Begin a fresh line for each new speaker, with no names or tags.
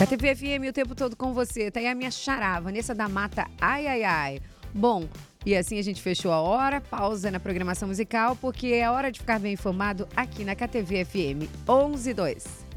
KTV FM o tempo todo com você. Tá aí a minha xará, Vanessa da Mata, ai, ai, ai. Bom, e assim a gente fechou a hora, pausa na programação musical, porque é hora de ficar bem informado aqui na KTV FM 11:02.